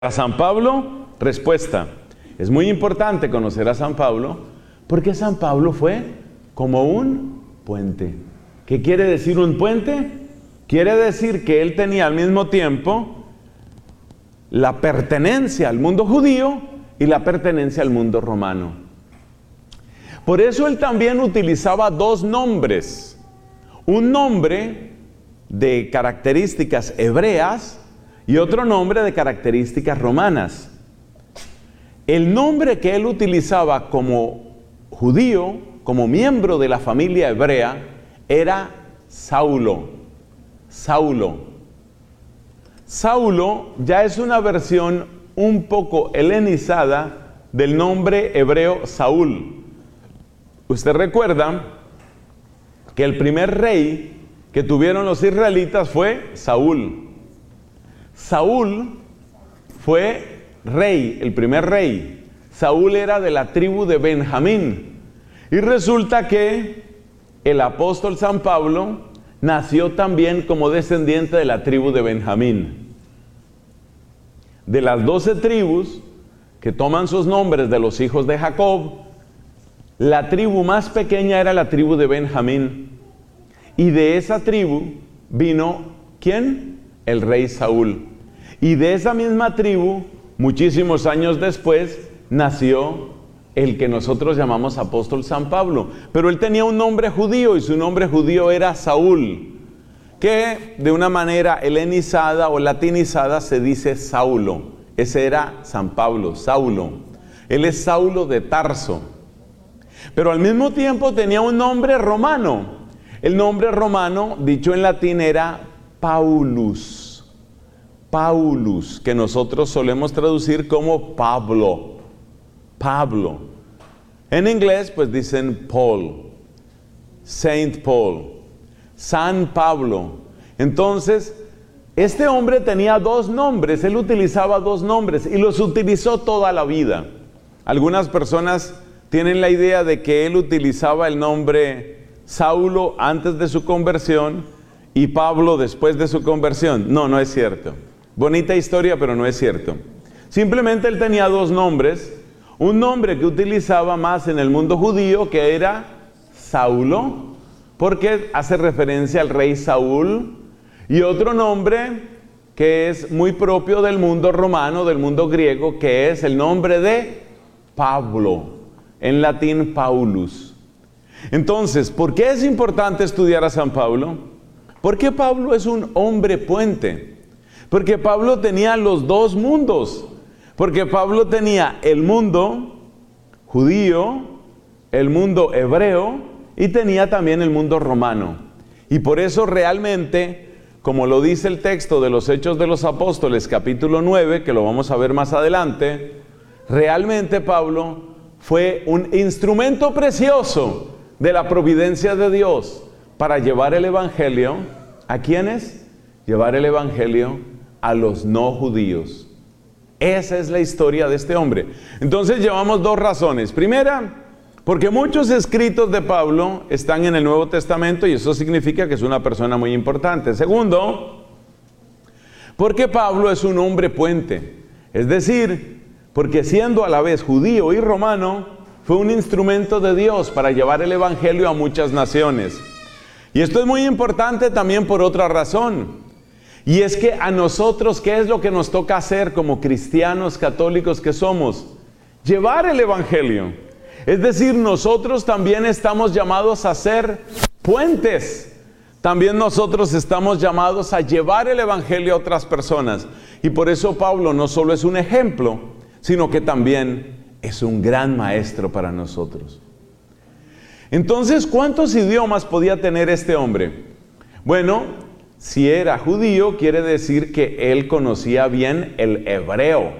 A San Pablo, respuesta. Es muy importante conocer a San Pablo porque San Pablo fue como un puente. ¿Qué quiere decir un puente? Quiere decir que él tenía al mismo tiempo la pertenencia al mundo judío y la pertenencia al mundo romano. Por eso él también utilizaba dos nombres. Un nombre de características hebreas y otro nombre de características romanas. El nombre que él utilizaba como judío, como miembro de la familia hebrea, era Saulo. Saulo. Saulo ya es una versión un poco helenizada del nombre hebreo Saúl. Usted recuerda que el primer rey que tuvieron los israelitas fue Saúl. Saúl fue rey, el primer rey. Saúl era de la tribu de Benjamín. Y resulta que el apóstol San Pablo nació también como descendiente de la tribu de Benjamín. De las 12 tribus que toman sus nombres de los hijos de Jacob, la tribu más pequeña era la tribu de Benjamín. Y de esa tribu vino, ¿quién? El rey Saúl. Y de esa misma tribu, muchísimos años después, nació el que nosotros llamamos apóstol San Pablo. Pero él tenía un nombre judío y su nombre judío era Saúl, que de una manera helenizada o latinizada se dice Saulo. Ese era San Pablo, Saulo. Él es Saulo de Tarso. Pero al mismo tiempo tenía un nombre romano. El nombre romano, dicho en latín, era Paulus. Paulus, que nosotros solemos traducir como Pablo. Pablo. En inglés, pues dicen Paul, Saint Paul, San Pablo. Entonces, este hombre tenía dos nombres, él utilizaba dos nombres y los utilizó toda la vida. Algunas personas tienen la idea de que él utilizaba el nombre Saulo antes de su conversión y Pablo después de su conversión. No, no es cierto. Bonita historia, pero no es cierto. Simplemente él tenía dos nombres. Un nombre que utilizaba más en el mundo judío, que era Saulo, porque hace referencia al rey Saúl. Y otro nombre que es muy propio del mundo romano, del mundo griego, que es el nombre de Pablo. En latín, Paulus. Entonces, ¿por qué es importante estudiar a San Pablo? Porque Pablo es un hombre puente. Porque Pablo tenía los dos mundos. Porque Pablo tenía el mundo judío, el mundo hebreo y tenía también el mundo romano. Y por eso realmente, como lo dice el texto de los Hechos de los Apóstoles, capítulo 9, que lo vamos a ver más adelante, realmente Pablo fue un instrumento precioso de la providencia de Dios para llevar el evangelio. ¿A quiénes? Llevar el evangelio a los no judíos. Esa es la historia de este hombre. Entonces llevamos dos razones. Primera, porque muchos escritos de Pablo están en el Nuevo Testamento y eso significa que es una persona muy importante. Segundo, porque Pablo es un hombre puente. Es decir, porque siendo a la vez judío y romano, fue un instrumento de Dios para llevar el evangelio a muchas naciones. Y esto es muy importante también por otra razón. Y es que a nosotros, ¿qué es lo que nos toca hacer como cristianos católicos que somos? Llevar el evangelio. Es decir, nosotros también estamos llamados a ser puentes. También nosotros estamos llamados a llevar el evangelio a otras personas. Y por eso Pablo no solo es un ejemplo, sino que también es un gran maestro para nosotros. Entonces, ¿cuántos idiomas podía tener este hombre? Bueno, si era judío, quiere decir que él conocía bien el hebreo.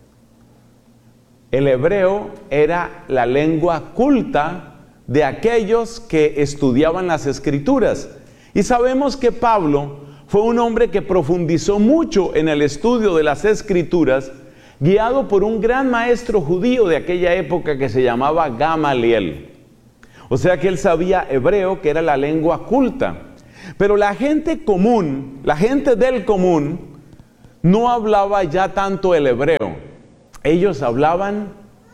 El hebreo era la lengua culta de aquellos que estudiaban las Escrituras. Y sabemos que Pablo fue un hombre que profundizó mucho en el estudio de las Escrituras, guiado por un gran maestro judío de aquella época que se llamaba Gamaliel. O sea que él sabía hebreo, que era la lengua culta. Pero la gente común, la gente del común, no hablaba ya tanto el hebreo. Ellos hablaban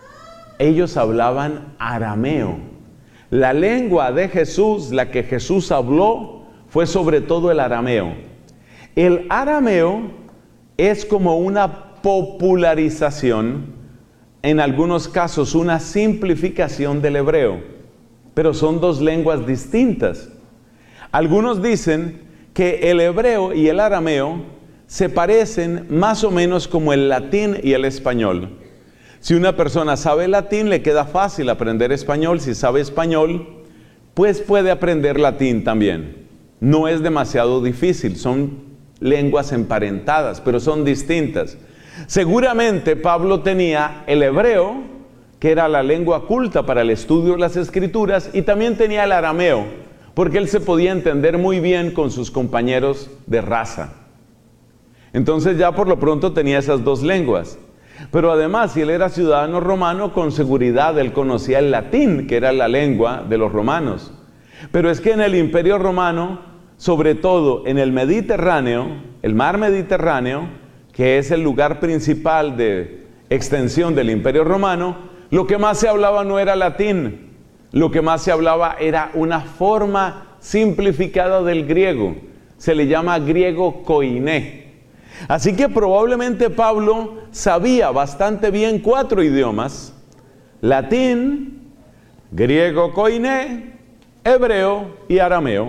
arameo. La lengua de Jesús, la que Jesús habló, fue sobre todo el arameo. El arameo es como una popularización, en algunos casos una simplificación del hebreo, pero son dos lenguas distintas. Algunos dicen que el hebreo y el arameo se parecen más o menos como el latín y el español. Si una persona sabe latín, le queda fácil aprender español. Si sabe español, pues puede aprender latín también. No es demasiado difícil, son lenguas emparentadas, pero son distintas. Seguramente Pablo tenía el hebreo, que era la lengua culta para el estudio de las Escrituras, y también tenía el arameo, porque él se podía entender muy bien con sus compañeros de raza. Entonces ya por lo pronto tenía esas dos lenguas. Pero además, si él era ciudadano romano, con seguridad él conocía el latín, que era la lengua de los romanos. Pero es que en el Imperio Romano, sobre todo en el Mediterráneo, el mar Mediterráneo, que es el lugar principal de extensión del Imperio Romano, lo que más se hablaba no era latín, lo que más se hablaba era una forma simplificada del griego. Se le llama griego koiné. Así que probablemente Pablo sabía bastante bien 4 idiomas: latín, griego koiné, hebreo y arameo.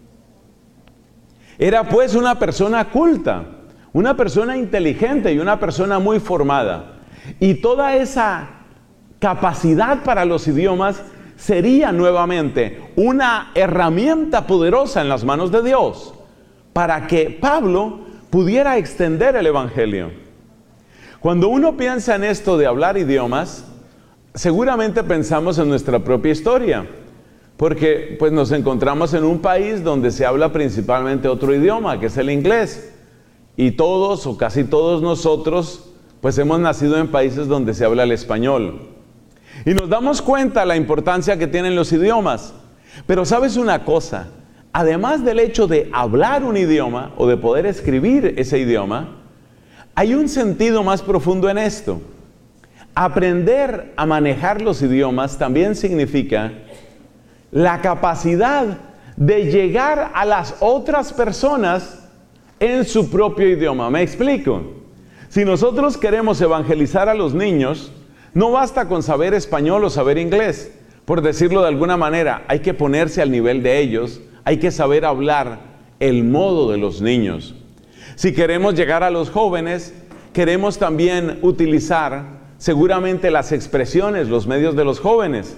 Era pues una persona culta, una persona inteligente y una persona muy formada. Y toda esa capacidad para los idiomas sería nuevamente una herramienta poderosa en las manos de Dios para que Pablo pudiera extender el evangelio. Cuando uno piensa en esto de hablar idiomas, seguramente pensamos en nuestra propia historia, porque pues nos encontramos en un país donde se habla principalmente otro idioma, que es el inglés, y todos o casi todos nosotros pues hemos nacido en países donde se habla el español, y nos damos cuenta de la importancia que tienen los idiomas. Pero ¿sabes una cosa? Además del hecho de hablar un idioma o de poder escribir ese idioma, hay un sentido más profundo en esto. Aprender a manejar los idiomas también significa la capacidad de llegar a las otras personas en su propio idioma. ¿Me explico? Si nosotros queremos evangelizar a los niños, no basta con saber español o saber inglés. Por decirlo de alguna manera, hay que ponerse al nivel de ellos. Hay que saber hablar el modo de los niños. Si queremos llegar a los jóvenes, queremos también utilizar seguramente las expresiones, los medios de los jóvenes.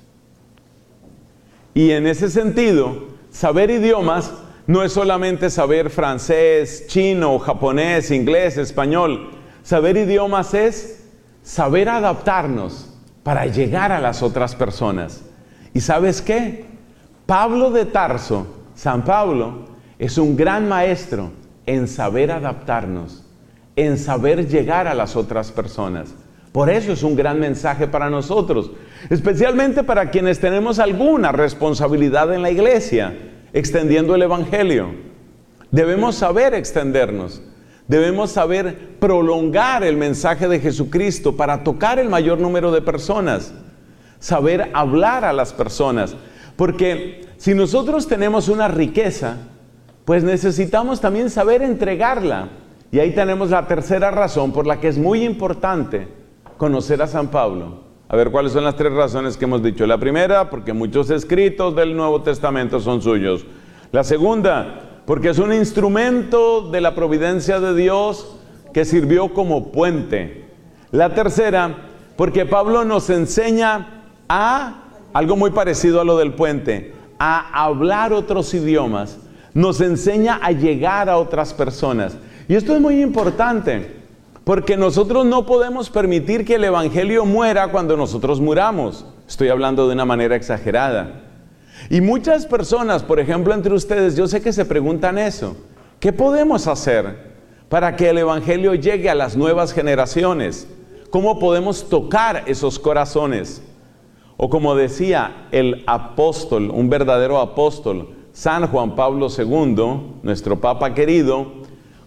Y en ese sentido, saber idiomas no es solamente saber francés, chino, japonés, inglés, español. Saber idiomas es saber adaptarnos para llegar a las otras personas. ¿Y sabes qué? Pablo de Tarso, San Pablo, es un gran maestro en saber adaptarnos, en saber llegar a las otras personas. Por eso es un gran mensaje para nosotros, especialmente para quienes tenemos alguna responsabilidad en la iglesia, extendiendo el evangelio. Debemos saber extendernos, debemos saber prolongar el mensaje de Jesucristo para tocar el mayor número de personas, saber hablar a las personas. Porque si nosotros tenemos una riqueza, pues necesitamos también saber entregarla. Y ahí tenemos la tercera razón por la que es muy importante conocer a San Pablo. A ver, ¿cuáles son las 3 razones que hemos dicho? La primera, porque muchos escritos del Nuevo Testamento son suyos. La segunda, porque es un instrumento de la providencia de Dios que sirvió como puente. La tercera, porque Pablo nos enseña a algo muy parecido a lo del puente, a hablar otros idiomas, nos enseña a llegar a otras personas. Y esto es muy importante, porque nosotros no podemos permitir que el evangelio muera cuando nosotros muramos. Estoy hablando de una manera exagerada. Y muchas personas, por ejemplo entre ustedes, yo sé que se preguntan eso. ¿Qué podemos hacer para que el evangelio llegue a las nuevas generaciones? ¿Cómo podemos tocar esos corazones? O como decía el apóstol, un verdadero apóstol, San Juan Pablo II, nuestro Papa querido,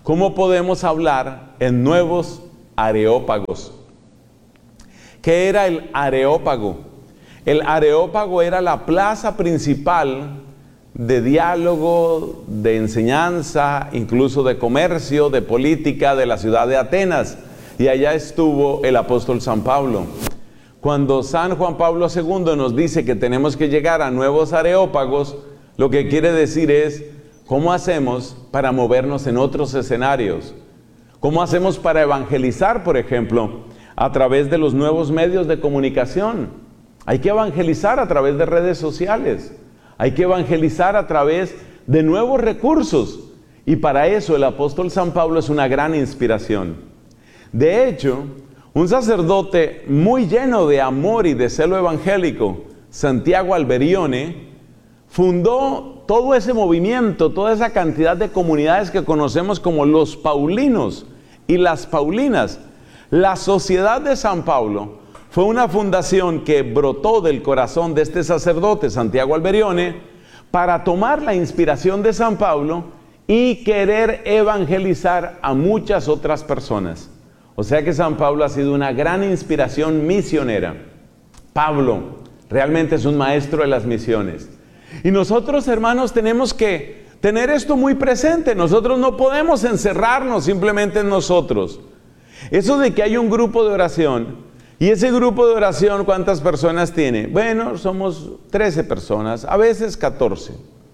¿cómo podemos hablar en nuevos areópagos? ¿Qué era el areópago? El areópago era la plaza principal de diálogo, de enseñanza, incluso de comercio, de política de la ciudad de Atenas. Y allá estuvo el apóstol San Pablo. Cuando San Juan Pablo II nos dice que tenemos que llegar a nuevos areópagos, lo que quiere decir es, ¿cómo hacemos para movernos en otros escenarios? ¿Cómo hacemos para evangelizar, por ejemplo, a través de los nuevos medios de comunicación? Hay que evangelizar a través de redes sociales. Hay que evangelizar a través de nuevos recursos. Y para eso el apóstol San Pablo es una gran inspiración. De hecho, un sacerdote muy lleno de amor y de celo evangélico, Santiago Alberione, fundó todo ese movimiento, toda esa cantidad de comunidades que conocemos como los Paulinos y las Paulinas. La Sociedad de San Pablo fue una fundación que brotó del corazón de este sacerdote, Santiago Alberione, para tomar la inspiración de San Pablo y querer evangelizar a muchas otras personas. O sea que San Pablo ha sido una gran inspiración misionera. Pablo realmente es un maestro de las misiones. Y nosotros, hermanos, tenemos que tener esto muy presente. Nosotros no podemos encerrarnos simplemente en nosotros. Eso de que hay un grupo de oración, y ese grupo de oración, ¿cuántas personas tiene? Bueno, somos 13 personas, a veces 14.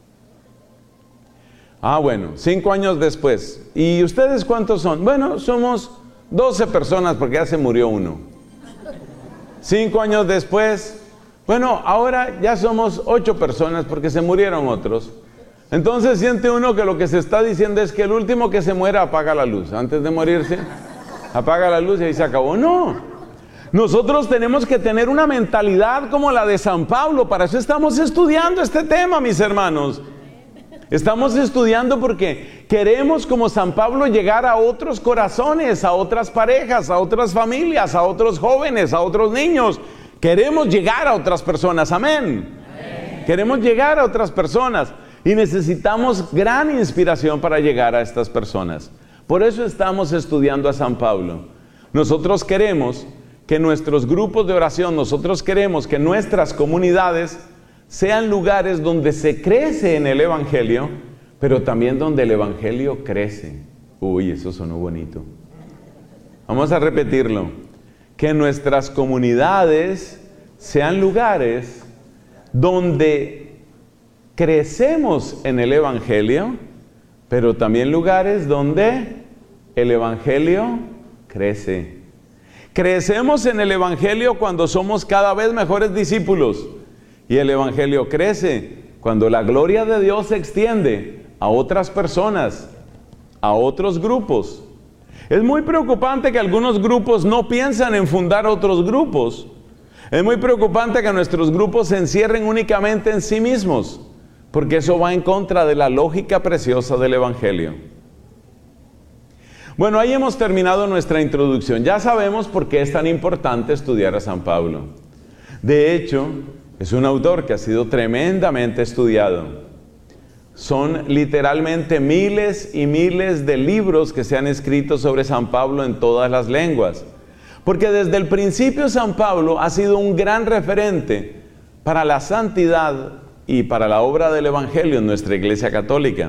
Bueno, 5 años después. ¿Y ustedes cuántos son? Bueno, somos 12 personas porque ya se murió uno. 5 años después, bueno, ahora ya somos 8 personas porque se murieron otros. Entonces siente uno que lo que se está diciendo es que el último que se muera apaga la luz. Antes de morirse, apaga la luz y ahí se acabó. No, nosotros tenemos que tener una mentalidad como la de San Pablo. Para eso estamos estudiando este tema, mis hermanos. Estamos estudiando porque queremos, como San Pablo, llegar a otros corazones, a otras parejas, a otras familias, a otros jóvenes, a otros niños. Queremos llegar a otras personas, amén. Queremos llegar a otras personas y necesitamos gran inspiración para llegar a estas personas. Por eso estamos estudiando a San Pablo. Nosotros queremos que nuestros grupos de oración, nosotros queremos que nuestras comunidades sean lugares donde se crece en el Evangelio, pero también donde el Evangelio crece. Uy, eso sonó bonito. Vamos a repetirlo. Que nuestras comunidades sean lugares donde crecemos en el Evangelio, pero también lugares donde el Evangelio crece. Crecemos en el Evangelio cuando somos cada vez mejores discípulos. Y el Evangelio crece cuando la gloria de Dios se extiende a otras personas, a otros grupos. Es muy preocupante que algunos grupos no piensan en fundar otros grupos. Es muy preocupante que nuestros grupos se encierren únicamente en sí mismos, porque eso va en contra de la lógica preciosa del Evangelio. Bueno, ahí hemos terminado nuestra introducción. Ya sabemos por qué es tan importante estudiar a San Pablo. De hecho, es un autor que ha sido tremendamente estudiado. Son literalmente miles y miles de libros que se han escrito sobre San Pablo en todas las lenguas. Porque desde el principio San Pablo ha sido un gran referente para la santidad y para la obra del Evangelio en nuestra Iglesia Católica.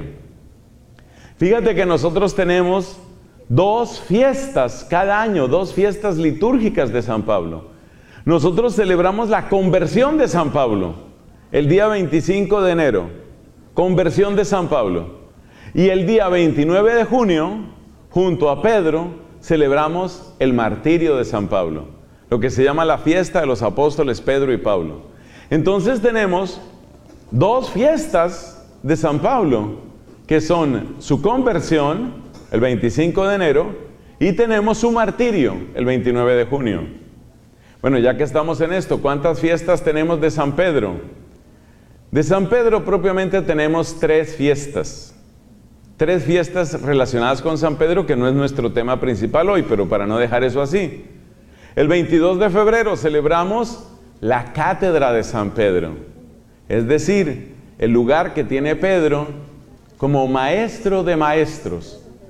Fíjate que nosotros tenemos 2 fiestas cada año, 2 fiestas litúrgicas de San Pablo. Nosotros celebramos la conversión de San Pablo, el día 25 de enero, conversión de San Pablo. Y el día 29 de junio, junto a Pedro, celebramos el martirio de San Pablo, lo que se llama la fiesta de los apóstoles Pedro y Pablo. Entonces tenemos 2 fiestas de San Pablo, que son su conversión, el 25 de enero, y tenemos su martirio, el 29 de junio. Bueno, ya que estamos en esto, ¿cuántas fiestas tenemos de San Pedro? De San Pedro propiamente tenemos 3 fiestas. 3 fiestas relacionadas con San Pedro, que no es nuestro tema principal hoy, pero para no dejar eso así. El 22 de febrero celebramos la cátedra de San Pedro. Es decir, el lugar que tiene Pedro como maestro de maestros.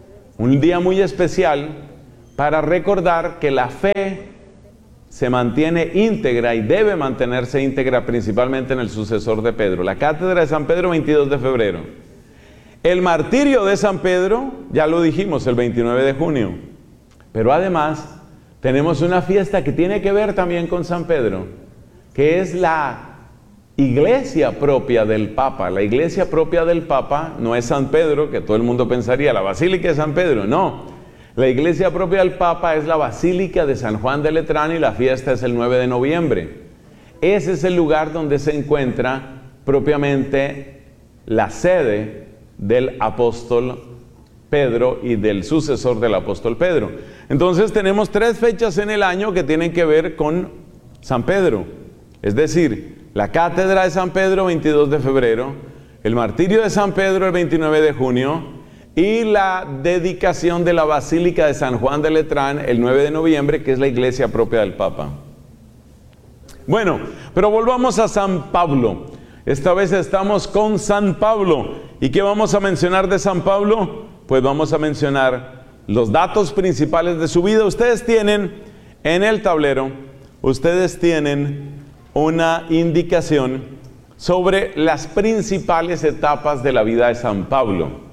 un día muy especial para recordar que la fe se mantiene íntegra y debe mantenerse íntegra principalmente en el sucesor de Pedro. La cátedra de San Pedro, 22 de febrero. El martirio de San Pedro, ya lo dijimos, el 29 de junio. Pero además, tenemos una fiesta que tiene que ver también con San Pedro, que es la iglesia propia del Papa. La iglesia propia del Papa no es San Pedro, que todo el mundo pensaría, la Basílica de San Pedro, no. La iglesia propia del Papa es la Basílica de San Juan de Letrán y la fiesta es el 9 de noviembre. Ese es el lugar donde se encuentra propiamente la sede del apóstol Pedro y del sucesor del apóstol Pedro. Entonces tenemos 3 fechas en el año que tienen que ver con San Pedro. Es decir, la cátedra de San Pedro, 22 de febrero, el martirio de San Pedro, el 29 de junio, y la dedicación de la Basílica de San Juan de Letrán el 9 de noviembre, que es la iglesia propia del Papa. Bueno, pero volvamos a San Pablo. Esta vez estamos con San Pablo. ¿Y qué vamos a mencionar de San Pablo? Pues vamos a mencionar los datos principales de su vida. Ustedes tienen en el tablero, ustedes tienen una indicación sobre las principales etapas de la vida de San Pablo.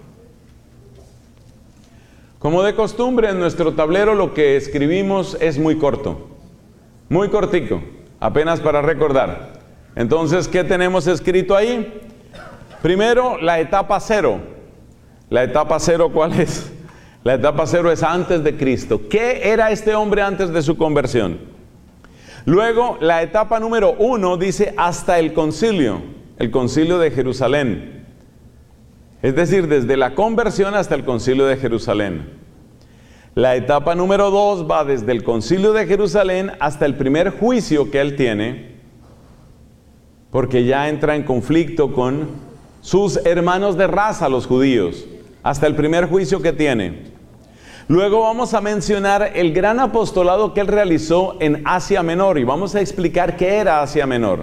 Como de costumbre, en nuestro tablero lo que escribimos es muy corto, muy cortico, apenas para recordar. Entonces, ¿qué tenemos escrito ahí? Primero, la etapa 0. ¿La etapa 0 cuál es? La etapa 0 es antes de Cristo. ¿Qué era este hombre antes de su conversión? Luego, la etapa número 1 dice hasta el concilio de Jerusalén. Es decir, desde la conversión hasta el concilio de Jerusalén. La etapa número 2 va desde el concilio de Jerusalén hasta el primer juicio que él tiene, porque ya entra en conflicto con sus hermanos de raza, los judíos, hasta el primer juicio que tiene. Luego vamos a mencionar el gran apostolado que él realizó en Asia Menor y vamos a explicar qué era Asia Menor.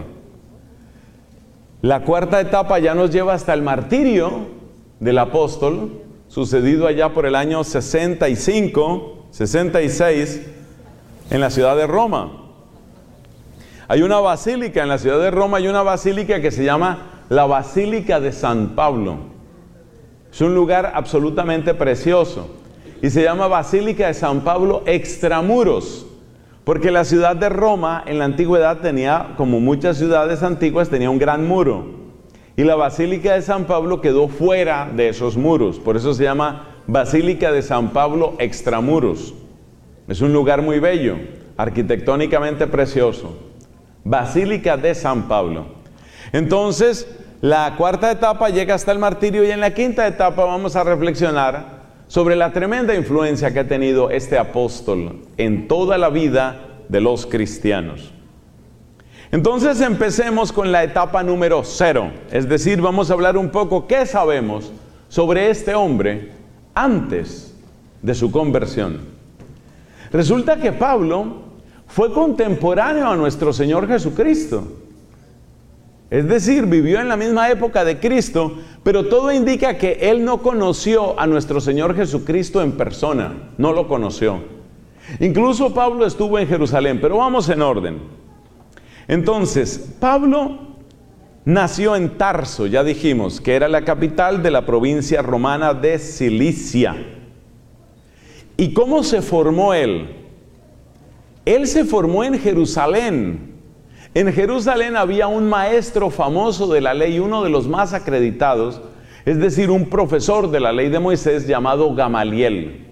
La cuarta etapa ya nos lleva hasta el martirio del apóstol, sucedido allá por el año 65, 66, en la ciudad de Roma. Hay una basílica en la ciudad de Roma, hay una basílica que se llama la Basílica de San Pablo. Es un lugar absolutamente precioso y se llama Basílica de San Pablo extramuros, porque la ciudad de Roma en la antigüedad tenía, como muchas ciudades antiguas, tenía un gran muro. Y la Basílica de San Pablo quedó fuera de esos muros. Por eso se llama Basílica de San Pablo extramuros. Es un lugar muy bello, arquitectónicamente precioso. Basílica de San Pablo. Entonces, la cuarta etapa llega hasta el martirio y en la quinta etapa vamos a reflexionar sobre la tremenda influencia que ha tenido este apóstol en toda la vida de los cristianos. Entonces empecemos con la etapa número 0, es decir, vamos a hablar un poco qué sabemos sobre este hombre antes de su conversión. Resulta que Pablo fue contemporáneo a nuestro Señor Jesucristo. Es decir, vivió en la misma época de Cristo, pero todo indica que él no conoció a nuestro Señor Jesucristo en persona, no lo conoció. Incluso Pablo estuvo en Jerusalén, pero vamos en orden. Entonces, Pablo nació en Tarso, ya dijimos, que era la capital de la provincia romana de Cilicia. ¿Y cómo se formó él? Él se formó en Jerusalén. En Jerusalén había un maestro famoso de la ley, uno de los más acreditados, es decir, un profesor de la ley de Moisés llamado Gamaliel.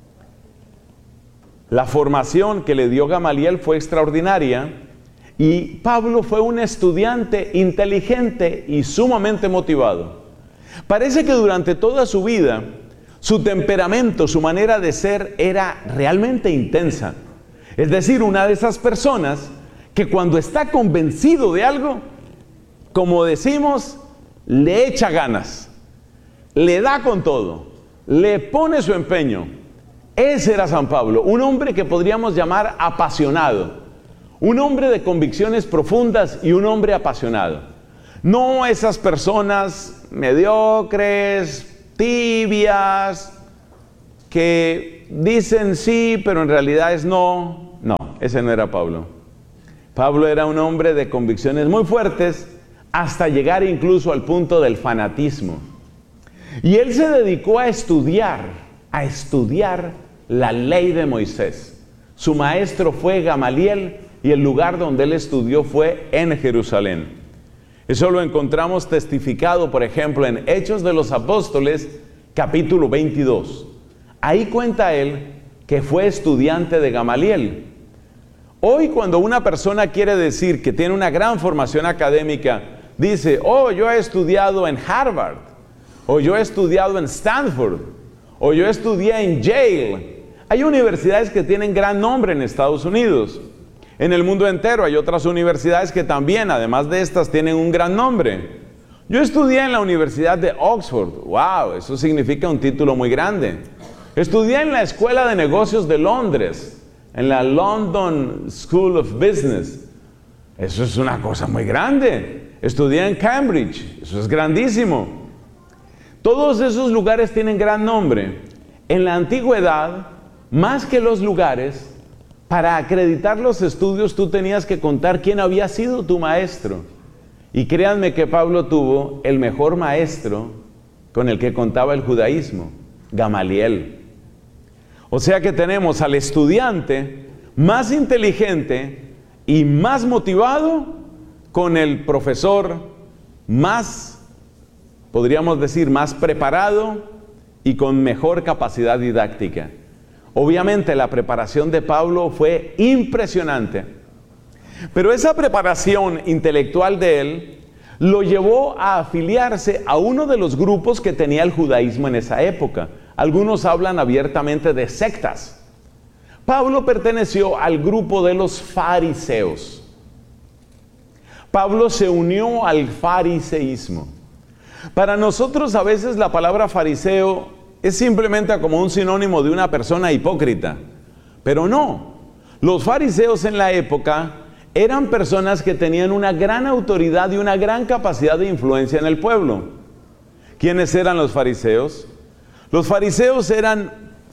La formación que le dio Gamaliel fue extraordinaria. Y Pablo fue un estudiante inteligente y sumamente motivado. Parece que durante toda su vida, su temperamento, su manera de ser era realmente intensa. Es decir, una de esas personas que cuando está convencido de algo, como decimos, le echa ganas, le da con todo, le pone su empeño. Ese era San Pablo, un hombre que podríamos llamar apasionado. Un hombre de convicciones profundas y un hombre apasionado. No esas personas mediocres, tibias, que dicen sí, pero en realidad es no. No, ese no era Pablo. Pablo era un hombre de convicciones muy fuertes, hasta llegar incluso al punto del fanatismo. Y él se dedicó a estudiar la ley de Moisés. Su maestro fue Gamaliel y el lugar donde él estudió fue en Jerusalén. Eso lo encontramos testificado, por ejemplo, en Hechos de los Apóstoles, capítulo 22. Ahí cuenta él que fue estudiante de Gamaliel. Hoy, cuando una persona quiere decir que tiene una gran formación académica, dice, oh, yo he estudiado en Harvard, o yo he estudiado en Stanford, o yo estudié en Yale. Hay universidades que tienen gran nombre en Estados Unidos. En el mundo entero hay otras universidades que también, además de estas, tienen un gran nombre. Yo estudié en la Universidad de Oxford. ¡Wow! Eso significa un título muy grande. Estudié en la Escuela de Negocios de Londres, en la London School of Business. Eso es una cosa muy grande. Estudié en Cambridge. Eso es grandísimo. Todos esos lugares tienen gran nombre. En la antigüedad, más que los lugares, para acreditar los estudios tú tenías que contar quién había sido tu maestro. Y créanme que Pablo tuvo el mejor maestro con el que contaba el judaísmo, Gamaliel. O sea que tenemos al estudiante más inteligente y más motivado con el profesor más, podríamos decir, más preparado y con mejor capacidad didáctica. Obviamente la preparación de Pablo fue impresionante, pero esa preparación intelectual de él lo llevó a afiliarse a uno de los grupos que tenía el judaísmo en esa época. Algunos hablan abiertamente de sectas. Pablo perteneció al grupo de los fariseos. Pablo se unió al fariseísmo. Para nosotros a veces la palabra fariseo es simplemente como un sinónimo de una persona hipócrita. Pero no. Los fariseos en la época eran personas que tenían una gran autoridad y una gran capacidad de influencia en el pueblo. ¿Quiénes eran los fariseos? Los fariseos eran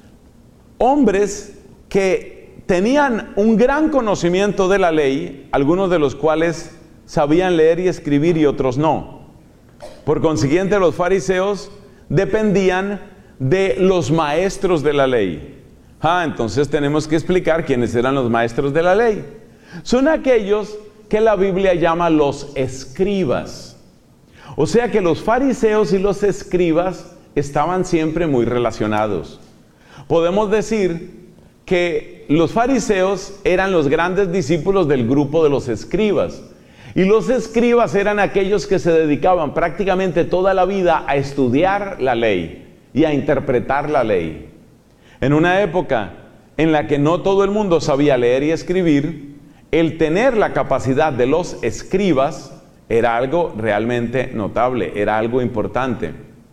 hombres que tenían un gran conocimiento de la ley, algunos de los cuales sabían leer y escribir y otros no. Por consiguiente, los fariseos dependían de los maestros de la ley. Entonces tenemos que explicar quiénes eran los maestros de la ley. Son aquellos que la Biblia llama los escribas. O sea que los fariseos y los escribas estaban siempre muy relacionados. Podemos decir que los fariseos eran los grandes discípulos del grupo de los escribas. Y los escribas eran aquellos que se dedicaban prácticamente toda la vida a estudiar la ley y a interpretar la ley. En una época en la que no todo el mundo sabía leer y escribir, el tener la capacidad de los escribas era algo realmente notable, era algo importante.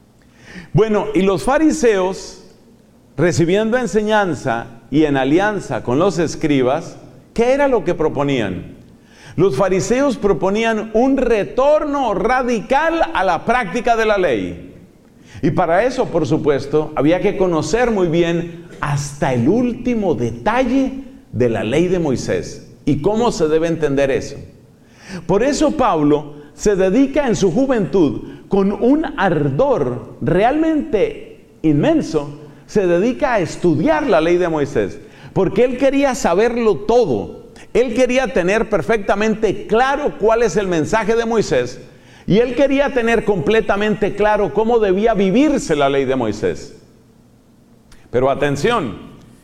Bueno, y los fariseos, recibiendo enseñanza y en alianza con los escribas, ¿qué era lo que proponían? Los fariseos proponían un retorno radical a la práctica de la ley. Y para eso, por supuesto, había que conocer muy bien hasta el último detalle de la ley de Moisés y cómo se debe entender eso. Por eso Pablo se dedica en su juventud con un ardor realmente inmenso, se dedica a estudiar la ley de Moisés, porque él quería saberlo todo. Él quería tener perfectamente claro cuál es el mensaje de Moisés. Y él quería tener completamente claro cómo debía vivirse la ley de Moisés. Pero atención,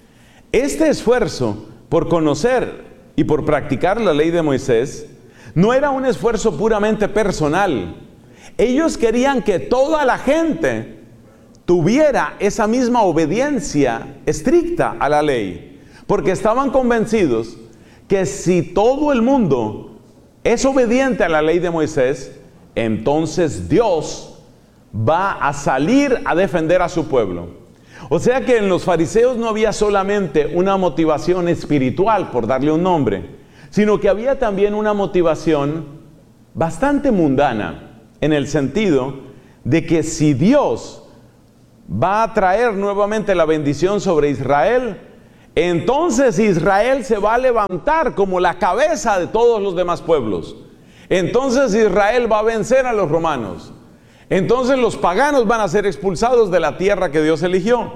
este esfuerzo por conocer y por practicar la ley de Moisés no era un esfuerzo puramente personal. Ellos querían que toda la gente tuviera esa misma obediencia estricta a la ley, porque estaban convencidos que si todo el mundo es obediente a la ley de Moisés, entonces Dios va a salir a defender a su pueblo. O sea que en los fariseos no había solamente una motivación espiritual, por darle un nombre, sino que había también una motivación bastante mundana, en el sentido de que si Dios va a traer nuevamente la bendición sobre Israel, entonces Israel se va a levantar como la cabeza de todos los demás pueblos. Entonces Israel va a vencer a los romanos. Entonces los paganos van a ser expulsados de la tierra que Dios eligió.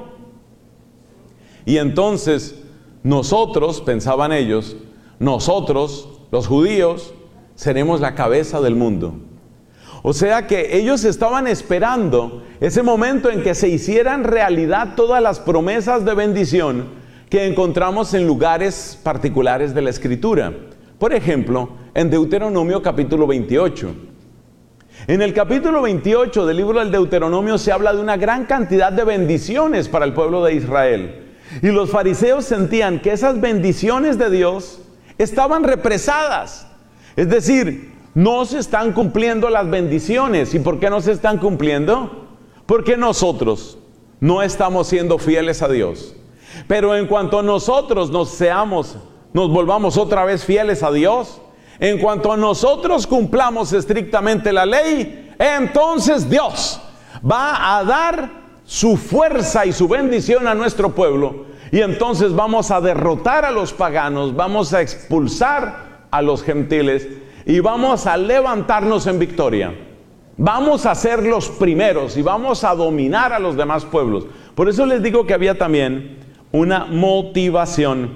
Y entonces nosotros, pensaban ellos, nosotros, los judíos, seremos la cabeza del mundo. O sea que ellos estaban esperando ese momento en que se hicieran realidad todas las promesas de bendición que encontramos en lugares particulares de la Escritura. Por ejemplo, en Deuteronomio capítulo 28. En el capítulo 28 del libro del Deuteronomio se habla de una gran cantidad de bendiciones para el pueblo de Israel. Y los fariseos sentían que esas bendiciones de Dios estaban represadas. Es decir, no se están cumpliendo las bendiciones. ¿Y por qué no se están cumpliendo? Porque nosotros no estamos siendo fieles a Dios. Pero en cuanto nosotros nos volvamos otra vez fieles a Dios, en cuanto nosotros cumplamos estrictamente la ley, entonces Dios va a dar su fuerza y su bendición a nuestro pueblo. Y entonces vamos a derrotar a los paganos, vamos a expulsar a los gentiles y vamos a levantarnos en victoria. Vamos a ser los primeros y vamos a dominar a los demás pueblos. Por eso les digo que había también una motivación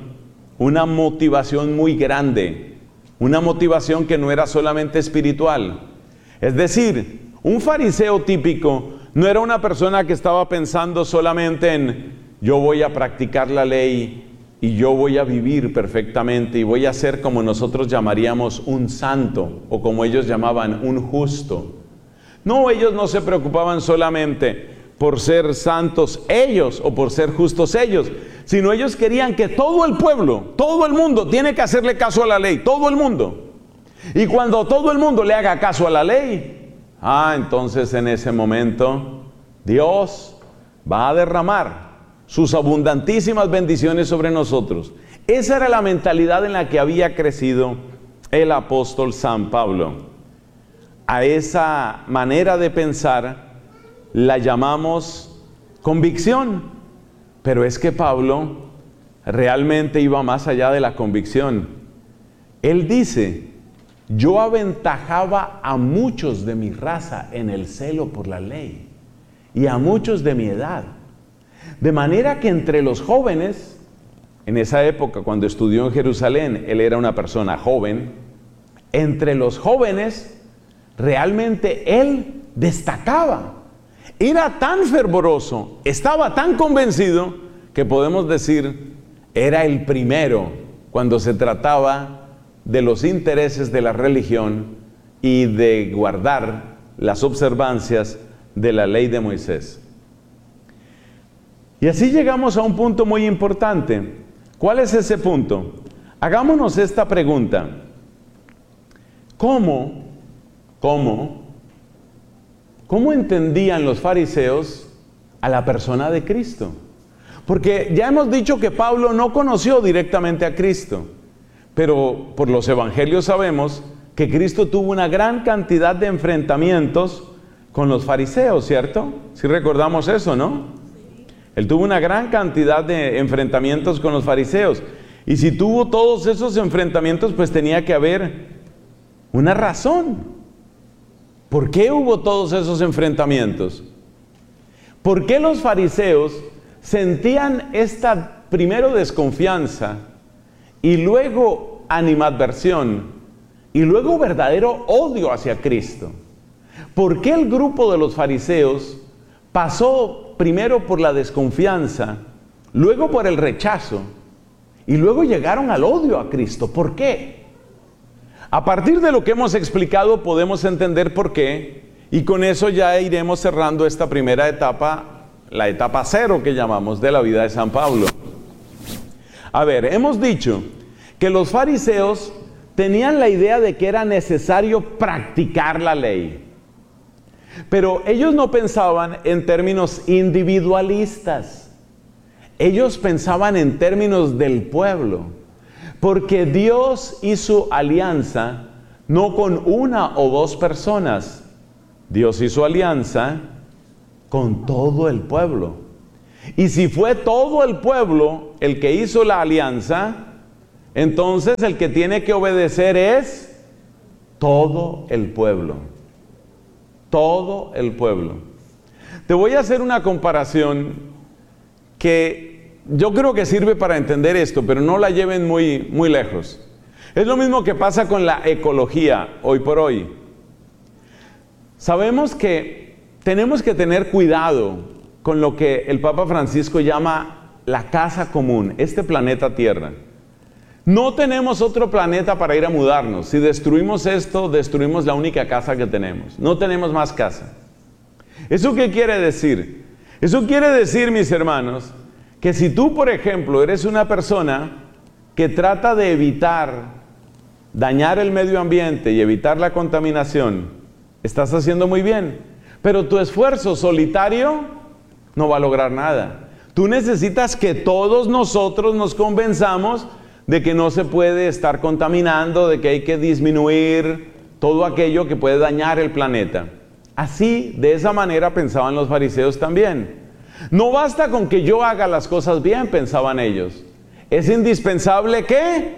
muy grande, una motivación que no era solamente espiritual. Es decir, un fariseo típico no era una persona que estaba pensando solamente en yo voy a practicar la ley y yo voy a vivir perfectamente y voy a ser como nosotros llamaríamos un santo o como ellos llamaban un justo. No, ellos no se preocupaban solamente por ser santos ellos o por ser justos ellos, sino ellos querían que todo el pueblo, todo el mundo tiene que hacerle caso a la ley, todo el mundo. Y cuando todo el mundo le haga caso a la ley, entonces en ese momento Dios va a derramar sus abundantísimas bendiciones sobre nosotros. Esa era la mentalidad en la que había crecido el apóstol San Pablo. A esa manera de pensar la llamamos convicción, pero es que Pablo realmente iba más allá de la convicción. Él dice: yo aventajaba a muchos de mi raza en el celo por la ley y a muchos de mi edad, de manera que entre los jóvenes, en esa época cuando estudió en Jerusalén, él era una persona joven, entre los jóvenes realmente él destacaba. Era tan fervoroso, estaba tan convencido, que podemos decir, era el primero cuando se trataba de los intereses de la religión y de guardar las observancias de la ley de Moisés. Y así llegamos a un punto muy importante. ¿Cuál es ese punto? Hagámonos esta pregunta: ¿Cómo entendían los fariseos a la persona de Cristo? Porque ya hemos dicho que Pablo no conoció directamente a Cristo, pero por los evangelios sabemos que Cristo tuvo una gran cantidad de enfrentamientos con los fariseos, ¿cierto? Si recordamos eso, ¿no? Él tuvo una gran cantidad de enfrentamientos con los fariseos. Y si tuvo todos esos enfrentamientos, pues tenía que haber una razón. ¿Por qué hubo todos esos enfrentamientos? ¿Por qué los fariseos sentían esta primero desconfianza y luego animadversión y luego verdadero odio hacia Cristo? ¿Por qué el grupo de los fariseos pasó primero por la desconfianza, luego por el rechazo y luego llegaron al odio a Cristo? ¿Por qué? A partir de lo que hemos explicado podemos entender por qué, y con eso ya iremos cerrando esta primera etapa, la etapa 0 que llamamos de la vida de San Pablo. A ver, hemos dicho que los fariseos tenían la idea de que era necesario practicar la ley. Pero ellos no pensaban en términos individualistas. Ellos pensaban en términos del pueblo. Porque Dios hizo alianza no con una o dos personas. Dios hizo alianza con todo el pueblo. Y si fue todo el pueblo el que hizo la alianza, entonces el que tiene que obedecer es todo el pueblo. Todo el pueblo. Te voy a hacer una comparación que yo creo que sirve para entender esto, pero no la lleven muy, muy lejos. Es lo mismo que pasa con la ecología hoy por hoy. Sabemos que tenemos que tener cuidado con lo que el Papa Francisco llama la casa común, este planeta Tierra. No tenemos otro planeta para ir a mudarnos. Si destruimos esto, destruimos la única casa que tenemos. No tenemos más casa. ¿Eso qué quiere decir? Eso quiere decir, mis hermanos, que si tú, por ejemplo, eres una persona que trata de evitar dañar el medio ambiente y evitar la contaminación, estás haciendo muy bien. Pero tu esfuerzo solitario no va a lograr nada. Tú necesitas que todos nosotros nos convenzamos de que no se puede estar contaminando, de que hay que disminuir todo aquello que puede dañar el planeta. Así, de esa manera pensaban los fariseos también. No basta con que yo haga las cosas bien, pensaban ellos. Es indispensable que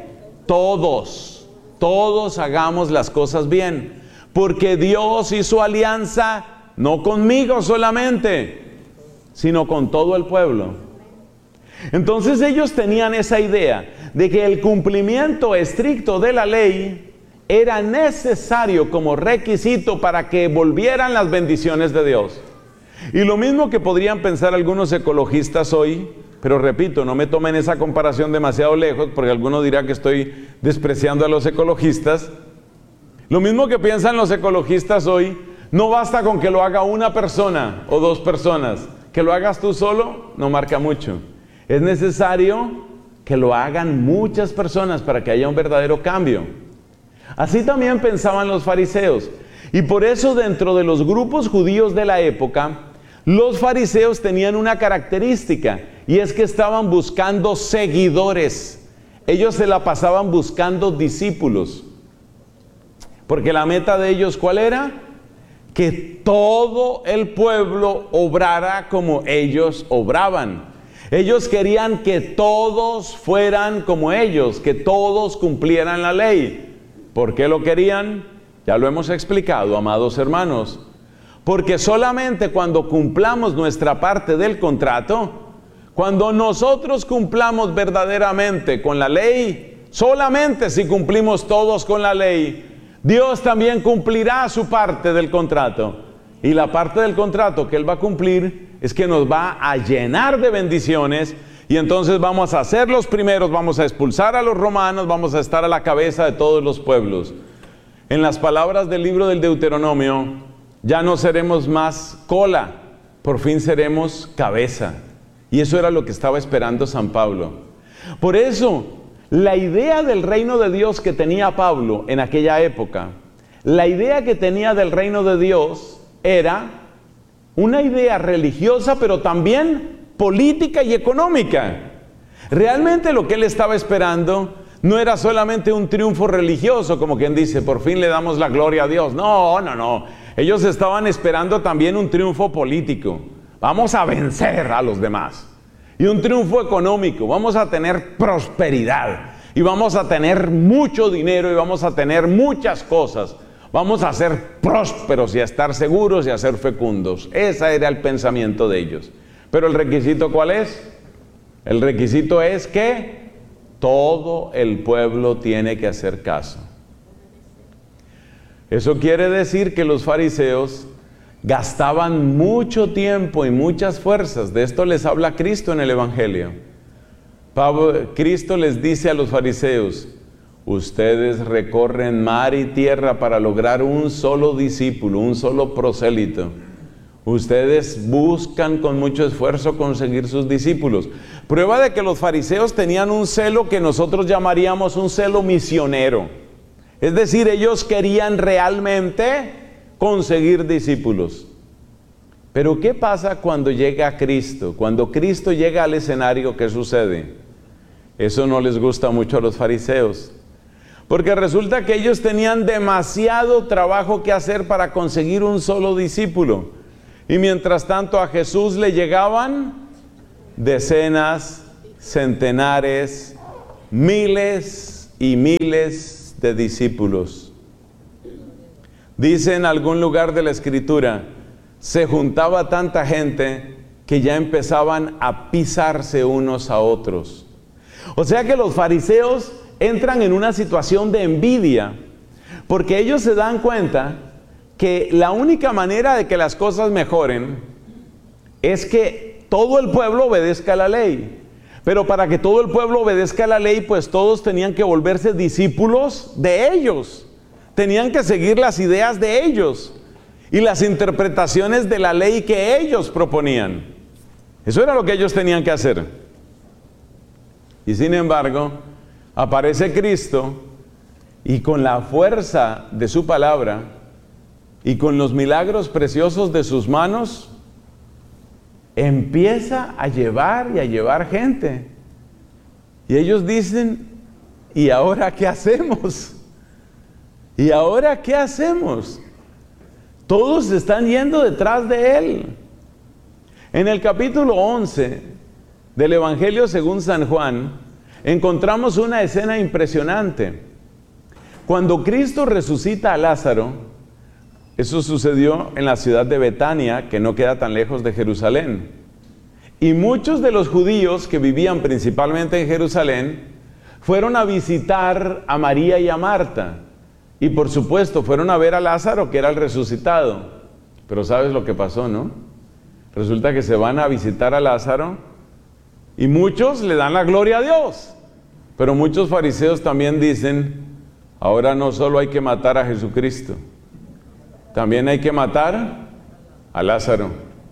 todos hagamos las cosas bien, porque Dios hizo alianza no conmigo solamente, sino con todo el pueblo. Entonces ellos tenían esa idea de que el cumplimiento estricto de la ley era necesario como requisito para que volvieran las bendiciones de Dios. Y lo mismo que podrían pensar algunos ecologistas hoy, pero repito, no me tomen esa comparación demasiado lejos, porque alguno dirá que estoy despreciando a los ecologistas. Lo mismo que piensan los ecologistas hoy, no basta con que lo haga una persona o dos personas. Que lo hagas tú solo no marca mucho. Es necesario que lo hagan muchas personas para que haya un verdadero cambio. Así también pensaban los fariseos. Y por eso dentro de los grupos judíos de la época, los fariseos tenían una característica, y es que estaban buscando seguidores. Ellos se la pasaban buscando discípulos. Porque la meta de ellos, ¿cuál era? Que todo el pueblo obrara como ellos obraban. Ellos querían que todos fueran como ellos, que todos cumplieran la ley. ¿Por qué lo querían? Ya lo hemos explicado, amados hermanos. Porque solamente cuando cumplamos nuestra parte del contrato, cuando nosotros cumplamos verdaderamente con la ley, solamente si cumplimos todos con la ley, Dios también cumplirá su parte del contrato. Y la parte del contrato que Él va a cumplir es que nos va a llenar de bendiciones, y entonces vamos a ser los primeros, vamos a expulsar a los romanos, vamos a estar a la cabeza de todos los pueblos. En las palabras del libro del Deuteronomio, ya no seremos más cola, por fin seremos cabeza. Y eso era lo que estaba esperando San Pablo. Por eso, la idea del reino de Dios que tenía Pablo en aquella época, la idea que tenía del reino de Dios era una idea religiosa, pero también política y económica. Realmente lo que él estaba esperando no era solamente un triunfo religioso, como quien dice, por fin le damos la gloria a Dios. No. Ellos estaban esperando también un triunfo político. Vamos a vencer a los demás. Y un triunfo económico. Vamos a tener prosperidad. Y vamos a tener mucho dinero y vamos a tener muchas cosas. Vamos a ser prósperos y a estar seguros y a ser fecundos. Ese era el pensamiento de ellos. Pero el requisito, ¿cuál es? El requisito es que todo el pueblo tiene que hacer caso. Eso quiere decir que los fariseos gastaban mucho tiempo y muchas fuerzas. De esto les habla Cristo en el Evangelio. Cristo les dice a los fariseos: ustedes recorren mar y tierra para lograr un solo discípulo, un solo prosélito. Ustedes buscan con mucho esfuerzo conseguir sus discípulos. Prueba de que los fariseos tenían un celo que nosotros llamaríamos un celo misionero. Es decir, ellos querían realmente conseguir discípulos. Pero ¿qué pasa cuando llega Cristo? Cuando Cristo llega al escenario, ¿qué sucede? Eso no les gusta mucho a los fariseos. Porque resulta que ellos tenían demasiado trabajo que hacer para conseguir un solo discípulo. Y mientras tanto a Jesús le llegaban decenas, centenares, miles y miles de discípulos. Dice en algún lugar de la Escritura, se juntaba tanta gente que ya empezaban a pisarse unos a otros. O sea que los fariseos entran en una situación de envidia, porque ellos se dan cuenta que la única manera de que las cosas mejoren es que todo el pueblo obedezca la ley. Pero para que todo el pueblo obedezca la ley, pues todos tenían que volverse discípulos de ellos. Tenían que seguir las ideas de ellos y las interpretaciones de la ley que ellos proponían. Eso era lo que ellos tenían que hacer. Y sin embargo, aparece Cristo y con la fuerza de su palabra y con los milagros preciosos de sus manos, empieza a llevar gente. Y ellos dicen, ¿y ahora qué hacemos? ¿Y ahora qué hacemos? Todos están yendo detrás de él. En el capítulo 11 del Evangelio según San Juan, encontramos una escena impresionante. Cuando Cristo resucita a Lázaro, eso sucedió en la ciudad de Betania, que no queda tan lejos de Jerusalén. Y muchos de los judíos que vivían principalmente en Jerusalén fueron a visitar a María y a Marta. Y por supuesto fueron a ver a Lázaro, que era el resucitado. Pero ¿sabes lo que pasó, no? Resulta que se van a visitar a Lázaro y muchos le dan la gloria a Dios. Pero muchos fariseos también dicen, ahora no solo hay que matar a Jesucristo, también hay que matar a Lázaro.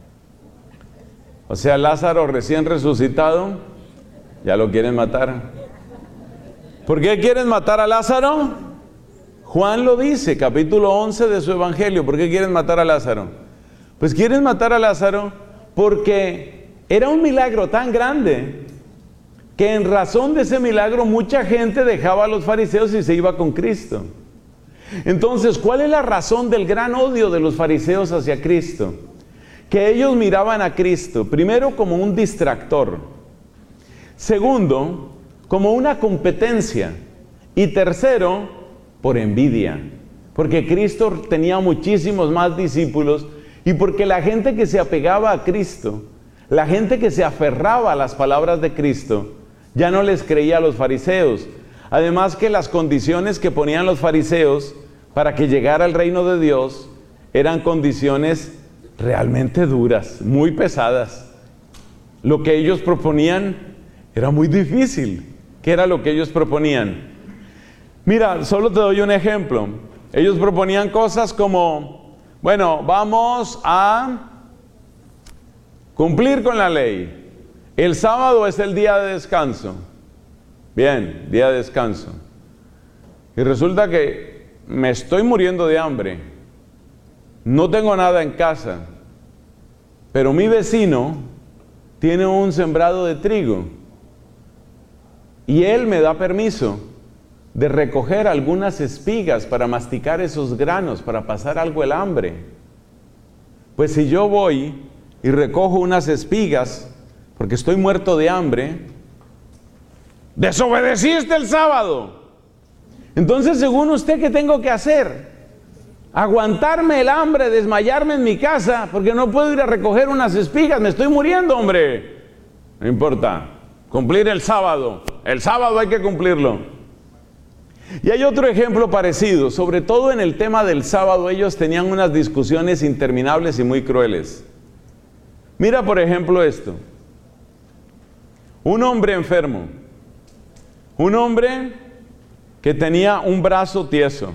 O sea, Lázaro recién resucitado, ya lo quieren matar. ¿Por qué quieren matar a Lázaro? Juan lo dice, capítulo 11 de su Evangelio. ¿Por qué quieren matar a Lázaro? Pues quieren matar a Lázaro porque era un milagro tan grande que en razón de ese milagro mucha gente dejaba a los fariseos y se iba con Cristo. Entonces, ¿cuál es la razón del gran odio de los fariseos hacia Cristo? Que ellos miraban a Cristo, primero como un distractor, segundo, como una competencia, y tercero, por envidia, porque Cristo tenía muchísimos más discípulos y porque la gente que se apegaba a Cristo, la gente que se aferraba a las palabras de Cristo, ya no les creía a los fariseos. Además que las condiciones que ponían los fariseos para que llegara el reino de Dios eran condiciones realmente duras, muy pesadas. Lo que ellos proponían era muy difícil. ¿Qué era lo que ellos proponían? Mira, solo te doy un ejemplo. Ellos proponían cosas como, bueno, vamos a cumplir con la ley. El sábado es el día de descanso. Bien, día de descanso. Y resulta que me estoy muriendo de hambre. No tengo nada en casa. Pero mi vecino tiene un sembrado de trigo. Y él me da permiso de recoger algunas espigas para masticar esos granos, para pasar algo el hambre. Pues si yo voy y recojo unas espigas, porque estoy muerto de hambre, desobedeciste el sábado. Entonces, según usted, ¿qué tengo que hacer? Aguantarme el hambre, desmayarme en mi casa, porque no puedo ir a recoger unas espigas, me estoy muriendo, hombre. No importa, cumplir el sábado hay que cumplirlo. Y hay otro ejemplo parecido, sobre todo en el tema del sábado, ellos tenían unas discusiones interminables y muy crueles. Mira, por ejemplo, esto. Un hombre enfermo, un hombre que tenía un brazo tieso,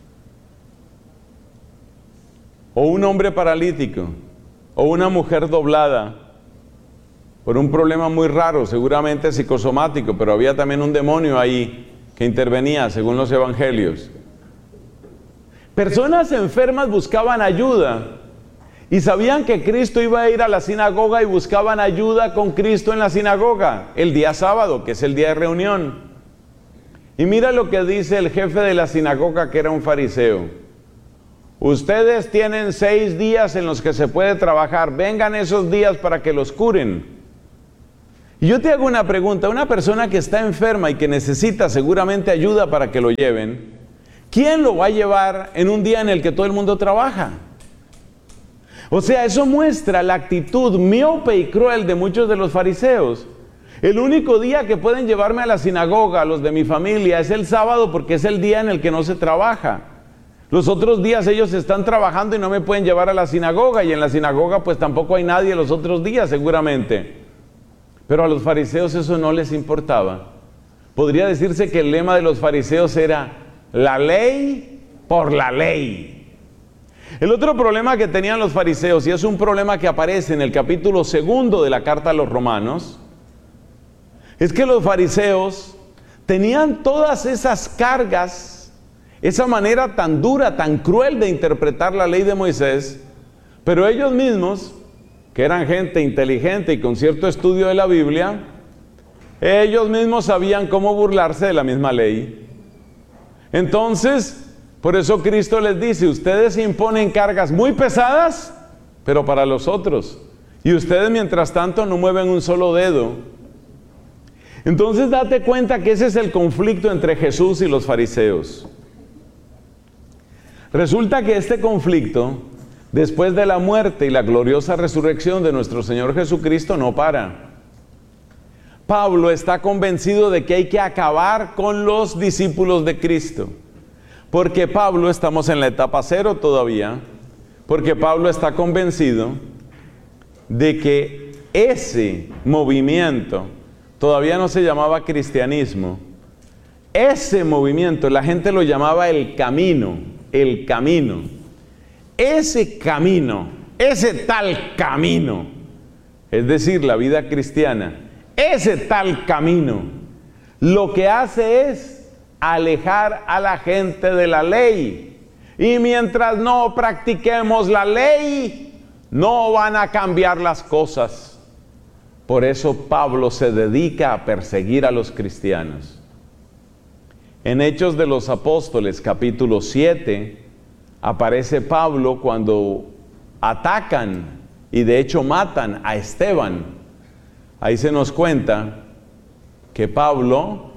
o un hombre paralítico, o una mujer doblada, por un problema muy raro, seguramente psicosomático, pero había también un demonio ahí que intervenía según los evangelios. Personas enfermas buscaban ayuda y sabían que Cristo iba a ir a la sinagoga y buscaban ayuda con Cristo en la sinagoga el día sábado, que es el día de reunión. Y mira lo que dice el jefe de la sinagoga, que era un fariseo. Ustedes tienen 6 días en los que se puede trabajar, vengan esos días para que los curen. Y yo te hago una pregunta, una persona que está enferma y que necesita seguramente ayuda para que lo lleven, ¿quién lo va a llevar en un día en el que todo el mundo trabaja? O sea, eso muestra la actitud miope y cruel de muchos de los fariseos. El único día que pueden llevarme a la sinagoga, los de mi familia, es el sábado porque es el día en el que no se trabaja. Los otros días ellos están trabajando y no me pueden llevar a la sinagoga, y en la sinagoga pues tampoco hay nadie los otros días seguramente. Pero a los fariseos eso no les importaba. Podría decirse que el lema de los fariseos era la ley por la ley. El otro problema que tenían los fariseos, y es un problema que aparece en el capítulo 2 de la carta a los Romanos, es que los fariseos tenían todas esas cargas, esa manera tan dura, tan cruel de interpretar la ley de Moisés, pero ellos mismos, que eran gente inteligente y con cierto estudio de la Biblia, ellos mismos sabían cómo burlarse de la misma ley. Entonces, por eso Cristo les dice, ustedes imponen cargas muy pesadas, pero para los otros, y ustedes mientras tanto no mueven un solo dedo. Entonces date cuenta que ese es el conflicto entre Jesús y los fariseos. Resulta que este conflicto, después de la muerte y la gloriosa resurrección de nuestro Señor Jesucristo, no para. Pablo está convencido de que hay que acabar con los discípulos de Cristo. Porque Pablo, estamos en la etapa 0 todavía, porque Pablo está convencido de que ese movimiento todavía no se llamaba cristianismo. Ese movimiento, la gente lo llamaba el camino, el camino. Ese camino, ese tal camino, es decir, la vida cristiana, ese tal camino, lo que hace es alejar a la gente de la ley. Y mientras no practiquemos la ley, no van a cambiar las cosas. Por eso Pablo se dedica a perseguir a los cristianos. En Hechos de los Apóstoles, capítulo 7, aparece Pablo cuando atacan y de hecho matan a Esteban. Ahí se nos cuenta que Pablo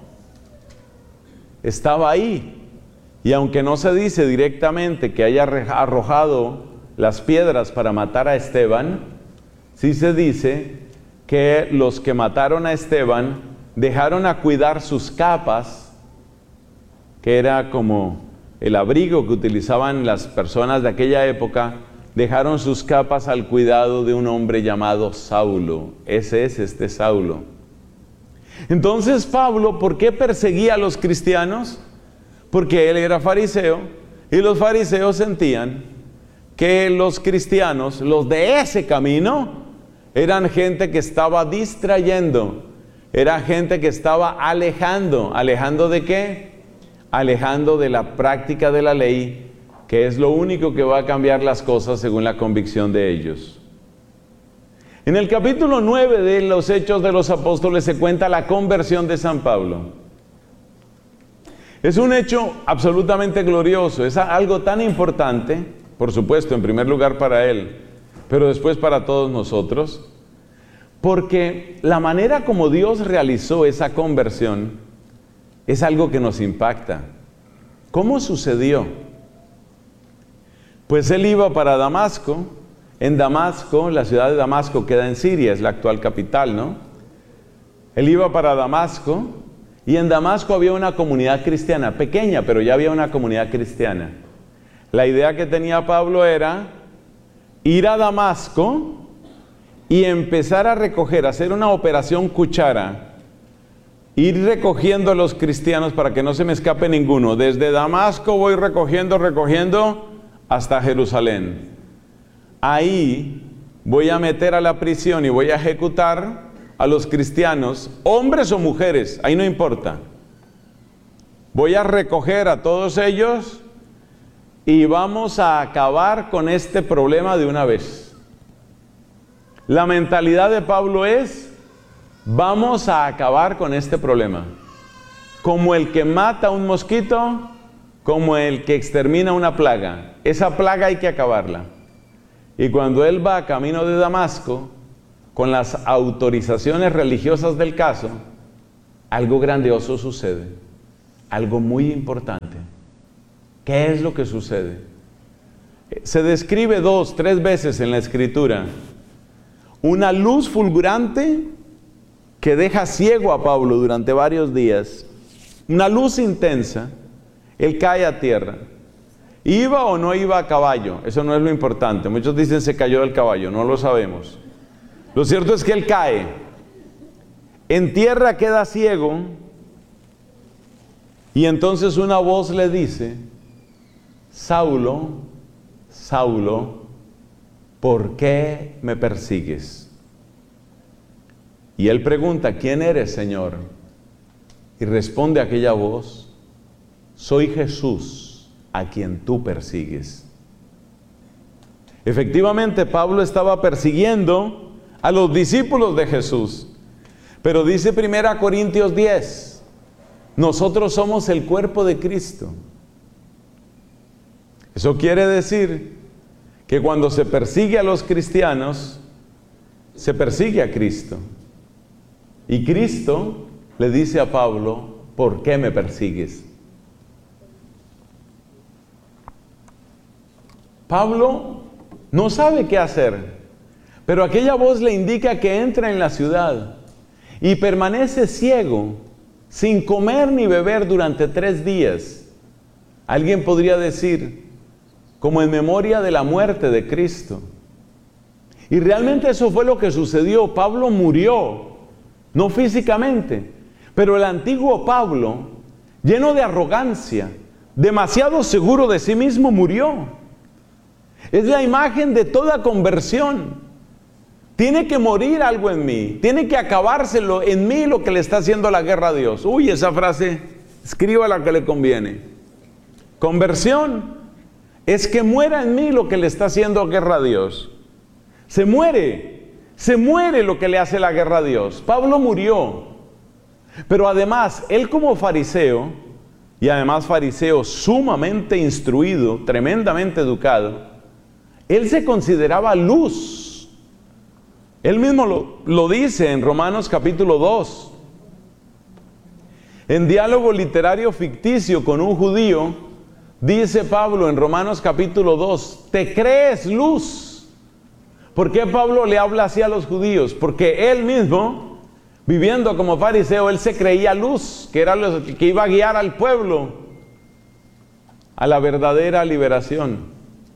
estaba ahí, y aunque no se dice directamente que haya arrojado las piedras para matar a Esteban, sí se dice que los que mataron a Esteban dejaron a cuidar sus capas, que era como el abrigo que utilizaban las personas de aquella época, dejaron sus capas al cuidado de un hombre llamado Saulo. Ese es este Saulo. Entonces Pablo, ¿por qué perseguía a los cristianos? Porque él era fariseo, y los fariseos sentían que los cristianos, los de ese camino, eran gente que estaba distrayendo, era gente que estaba alejando. ¿Alejando de qué? Alejando de la práctica de la ley, que es lo único que va a cambiar las cosas según la convicción de ellos. En el capítulo 9 de los Hechos de los Apóstoles se cuenta la conversión de San Pablo. Es un hecho absolutamente glorioso, es algo tan importante, por supuesto, en primer lugar para él, pero después para todos nosotros, porque la manera como Dios realizó esa conversión es algo que nos impacta. ¿Cómo sucedió? Pues él iba para Damasco. En Damasco, la ciudad de Damasco queda en Siria, es la actual capital, ¿no? Él iba para Damasco, y en Damasco había una comunidad cristiana, pequeña, pero ya había una comunidad cristiana. La idea que tenía Pablo era ir a Damasco y empezar a recoger, hacer una operación cuchara, ir recogiendo a los cristianos para que no se me escape ninguno. Desde Damasco voy recogiendo hasta Jerusalén. Ahí voy a meter a la prisión y voy a ejecutar a los cristianos, hombres o mujeres, ahí no importa. Voy a recoger a todos ellos y vamos a acabar con este problema de una vez. La mentalidad de Pablo es: vamos a acabar con este problema. Como el que mata un mosquito como el que extermina una plaga. Esa plaga hay que acabarla. Y cuando él va camino de Damasco, con las autorizaciones religiosas del caso, algo grandioso sucede, algo muy importante. ¿Qué es lo que sucede? Se describe 2, 3 veces en la Escritura una luz fulgurante que deja ciego a Pablo durante varios días, una luz intensa. Él cae a tierra. ¿Iba o no iba a caballo? Eso no es lo importante. Muchos dicen se cayó del caballo, no lo sabemos. Lo cierto es que él cae. En tierra queda ciego. Y entonces una voz le dice: Saulo, Saulo, ¿por qué me persigues? Y él pregunta: ¿quién eres, Señor? Y responde aquella voz: soy Jesús, a quien tú persigues. Efectivamente, Pablo estaba persiguiendo a los discípulos de Jesús. Pero dice 1 Corintios 10, nosotros somos el cuerpo de Cristo. Eso quiere decir que cuando se persigue a los cristianos, se persigue a Cristo. Y Cristo le dice a Pablo: ¿por qué me persigues? Pablo no sabe qué hacer, pero aquella voz le indica que entra en la ciudad y permanece ciego, sin comer ni beber durante 3 días. Alguien podría decir, como en memoria de la muerte de Cristo. Y realmente eso fue lo que sucedió. Pablo murió, no físicamente, pero el antiguo Pablo, lleno de arrogancia, demasiado seguro de sí mismo, murió. Es la imagen de toda conversión. Tiene que morir algo en mí, tiene que acabárselo en mí lo que le está haciendo la guerra a Dios. Uy, esa frase, escriba la que le conviene. Conversión es que muera en mí lo que le está haciendo guerra a Dios. Se muere lo que le hace la guerra a Dios. Pablo murió, pero además, él como fariseo, y además fariseo sumamente instruido, tremendamente educado, él se consideraba luz. Él mismo lo dice en Romanos capítulo 2. En diálogo literario ficticio con un judío, dice Pablo en Romanos capítulo 2, ¿te crees luz? ¿Por qué Pablo le habla así a los judíos? Porque él mismo, viviendo como fariseo, él se creía luz, que era lo que iba a guiar al pueblo a la verdadera liberación.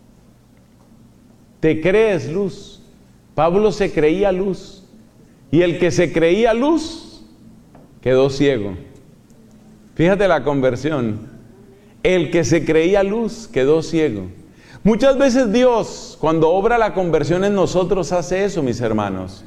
¿Te crees luz? Pablo se creía luz. Y el que se creía luz quedó ciego. Fíjate la conversión. El que se creía luz quedó ciego. Muchas veces Dios, cuando obra la conversión en nosotros, hace eso, mis hermanos.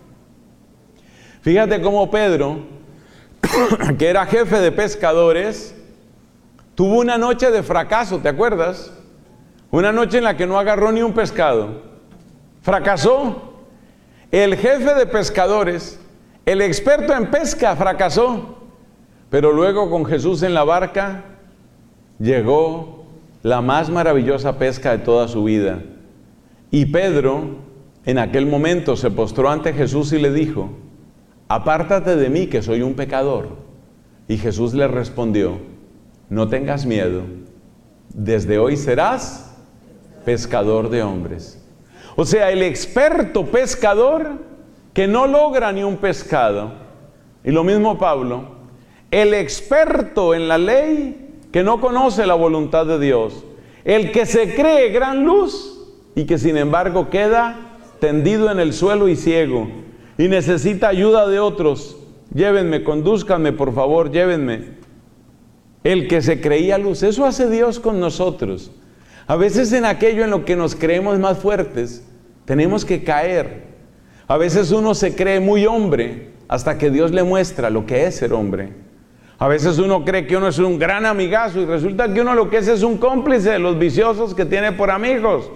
Fíjate cómo Pedro, que era jefe de pescadores, tuvo una noche de fracaso, ¿te acuerdas? Una noche en la que no agarró ni un pescado. Fracasó. El jefe de pescadores, el experto en pesca, fracasó. Pero luego con Jesús en la barca, llegó la más maravillosa pesca de toda su vida. Y Pedro, en aquel momento, se postró ante Jesús y le dijo: apártate de mí, que soy un pecador. Y Jesús le respondió: no tengas miedo, desde hoy serás pescador de hombres. O sea, el experto pescador que no logra ni un pescado. Y lo mismo Pablo, el experto en la ley que no conoce la voluntad de Dios, el que se cree gran luz y que sin embargo queda tendido en el suelo y ciego y necesita ayuda de otros. Llévenme, condúzcanme, por favor, llévenme. El que se creía luz, eso hace Dios con nosotros. A veces en aquello en lo que nos creemos más fuertes, tenemos que caer. A veces uno se cree muy hombre hasta que Dios le muestra lo que es ser hombre. A veces uno cree que uno es un gran amigazo y resulta que uno lo que es un cómplice de los viciosos que tiene por amigos.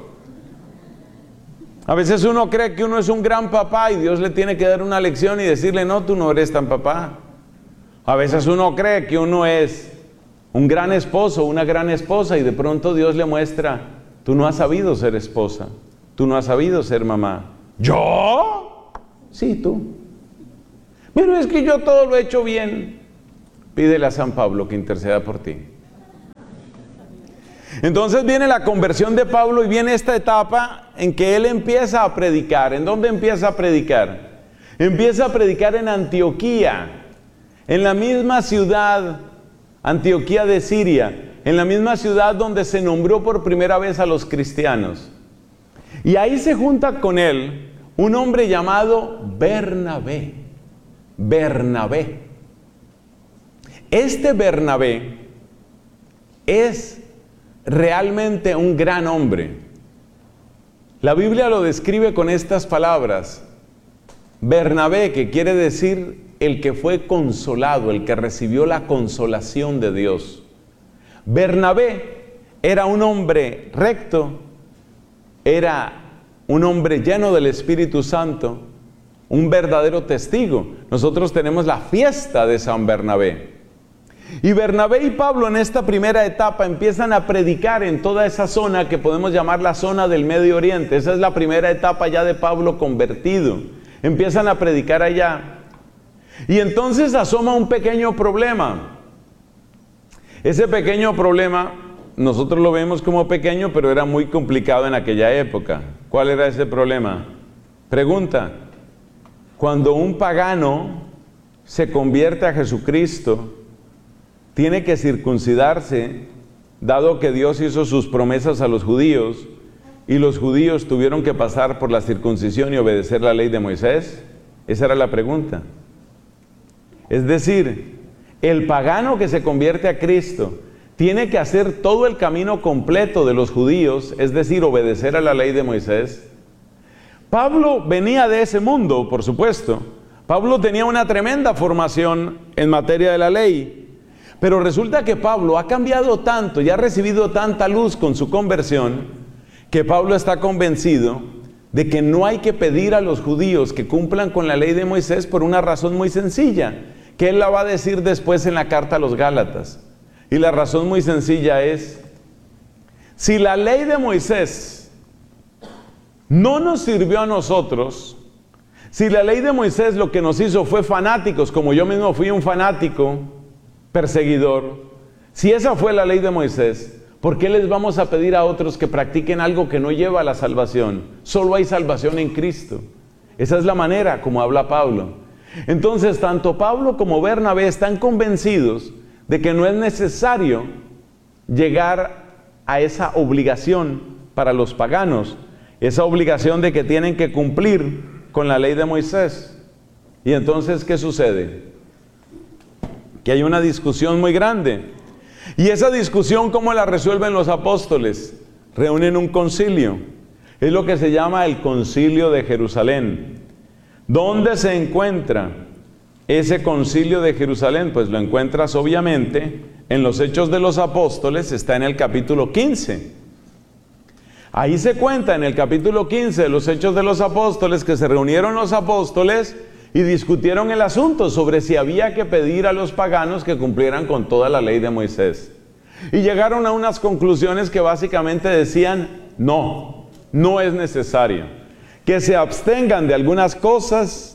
A veces uno cree que uno es un gran papá y Dios le tiene que dar una lección y decirle: no, tú no eres tan papá. A veces uno cree que uno es un gran esposo, una gran esposa, y de pronto Dios le muestra, tú no has sabido ser esposa, tú no has sabido ser mamá. ¿Yo? Sí, tú. Pero es que yo todo lo he hecho bien. Pídele a San Pablo que interceda por ti. Entonces viene la conversión de Pablo y viene esta etapa en que él empieza a predicar. ¿En dónde empieza a predicar? Empieza a predicar en Antioquía, en la misma ciudad, Antioquía de Siria, en la misma ciudad donde se nombró por primera vez a los cristianos. Y ahí se junta con él un hombre llamado Bernabé. Bernabé. Este Bernabé es realmente un gran hombre. La Biblia lo describe con estas palabras. Bernabé, que quiere decir el que fue consolado, el que recibió la consolación de Dios. Bernabé era un hombre recto, era un hombre lleno del Espíritu Santo, un verdadero testigo. Nosotros tenemos la fiesta de San Bernabé. Y Bernabé y Pablo en esta primera etapa empiezan a predicar en toda esa zona que podemos llamar la zona del Medio Oriente. Esa es la primera etapa ya de Pablo convertido. Empiezan a predicar allá. Y entonces asoma un pequeño problema. Ese pequeño problema, nosotros lo vemos como pequeño, pero era muy complicado en aquella época. ¿Cuál era ese problema? Pregunta. Cuando un pagano se convierte a Jesucristo, tiene que circuncidarse, dado que Dios hizo sus promesas a los judíos, y los judíos tuvieron que pasar por la circuncisión y obedecer la ley de Moisés. Esa era la pregunta. Es decir, el pagano que se convierte a Cristo tiene que hacer todo el camino completo de los judíos, es decir, obedecer a la ley de Moisés. Pablo venía de ese mundo, por supuesto. Pablo tenía una tremenda formación en materia de la ley. Pero resulta que Pablo ha cambiado tanto y ha recibido tanta luz con su conversión, que Pablo está convencido de que no hay que pedir a los judíos que cumplan con la ley de Moisés por una razón muy sencilla, que él la va a decir después en la carta a los Gálatas. Y la razón muy sencilla es, si la ley de Moisés no nos sirvió a nosotros, si la ley de Moisés lo que nos hizo fue fanáticos, como yo mismo fui un fanático, perseguidor, si esa fue la ley de Moisés, ¿por qué les vamos a pedir a otros que practiquen algo que no lleva a la salvación? Solo hay salvación en Cristo. Esa es la manera como habla Pablo. Entonces, tanto Pablo como Bernabé están convencidos de que no es necesario llegar a esa obligación para los paganos, esa obligación de que tienen que cumplir con la ley de Moisés. Y entonces, ¿qué sucede? Que hay una discusión muy grande. Y esa discusión, ¿cómo la resuelven los apóstoles? Reúnen un concilio. Es lo que se llama el Concilio de Jerusalén. ¿Dónde se encuentra ese Concilio de Jerusalén? Pues lo encuentras obviamente en los Hechos de los Apóstoles, está en el capítulo 15. Ahí se cuenta en el capítulo 15 de los Hechos de los Apóstoles que se reunieron los apóstoles y discutieron el asunto sobre si había que pedir a los paganos que cumplieran con toda la ley de Moisés. Y llegaron a unas conclusiones que básicamente decían, no es necesario. Que se abstengan de algunas cosas,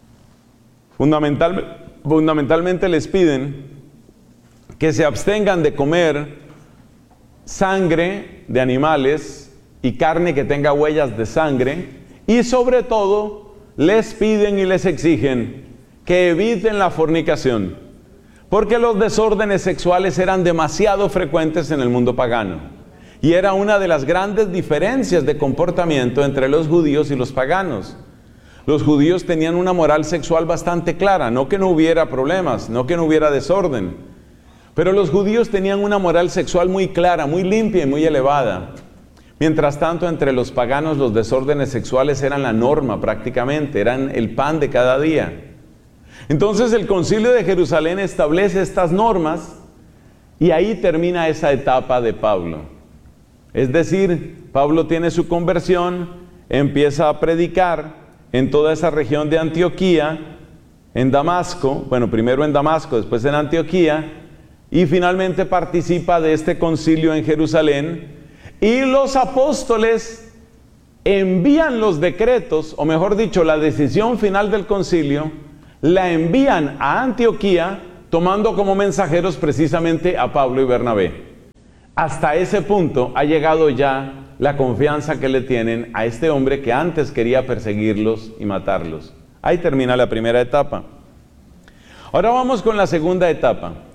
fundamentalmente les piden que se abstengan de comer sangre de animales y carne que tenga huellas de sangre, y sobre todo les piden y les exigen que eviten la fornicación, porque los desórdenes sexuales eran demasiado frecuentes en el mundo pagano, y era una de las grandes diferencias de comportamiento entre los judíos y los paganos. Los judíos tenían una moral sexual bastante clara, no que no hubiera problemas, no que no hubiera desorden, pero los judíos tenían una moral sexual muy clara, muy limpia y muy elevada. Mientras tanto, entre los paganos los desórdenes sexuales eran la norma prácticamente, eran el pan de cada día. Entonces el Concilio de Jerusalén establece estas normas y ahí termina esa etapa de Pablo. Es decir, Pablo tiene su conversión, empieza a predicar en toda esa región de Antioquía, en Damasco, bueno, primero en Damasco, después en Antioquía, y finalmente participa de este concilio en Jerusalén, y los apóstoles envían los decretos, o mejor dicho, la decisión final del concilio, la envían a Antioquía, tomando como mensajeros precisamente a Pablo y Bernabé. Hasta ese punto ha llegado ya la confianza que le tienen a este hombre que antes quería perseguirlos y matarlos. Ahí termina la primera etapa. Ahora vamos con la segunda etapa.